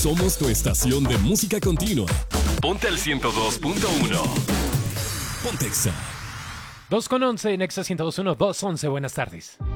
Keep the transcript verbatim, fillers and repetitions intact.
Somos tu estación de música continua. Ponte al ciento dos punto uno. Pontexa. dos con once en Exa ciento dos punto uno, dos once, buenas tardes.